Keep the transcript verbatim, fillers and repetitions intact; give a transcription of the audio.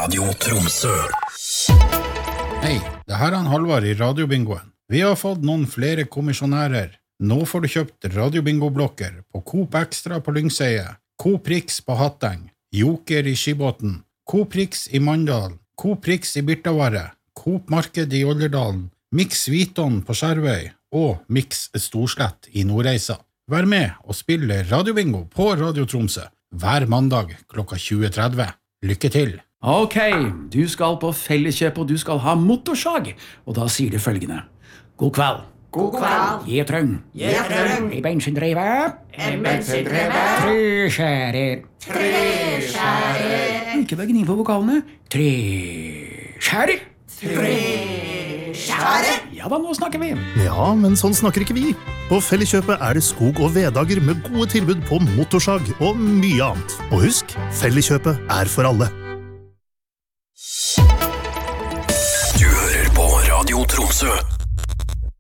Radio Tromsø. Hei, det her er han Halvard i Radiobingoen. Vi har fått noen flere kommisjonærer. Nå får du kjøpt Radiobingo-blokker på Coop Extra på Lyngseie, Coop Rix på Hatteng, Joker i Skibåten, Coop Rix i Mandal, Coop Rix i Birtavarre, Coop Marked i Olderdalen, Mix Viton på Skjervøy og Mix Storslett i Nordreisa. Vær med og spille Radiobingo på Radio Tromsø hver mandag klokka tjue tretti. Lykke til! Ok, du skal på Felleskjøp og du skal ha motorsag, og da sier det følgende. God kveld. God kveld. Jeg trøng. Jeg trøng. I bensindreve. En bensindreve. Tre skjære. Tre skjære. Ikke vær gni på vokalene. Tre skjære. Tre skjære. Ja da, nå snakker vi. Ja, men sånn snakker ikke vi. På Felleskjøpet er det skog- og vedager med gode tilbud på motorsag og mye annet. Og husk, Felleskjøpet er for alle. Du hører på Radio Tromsø.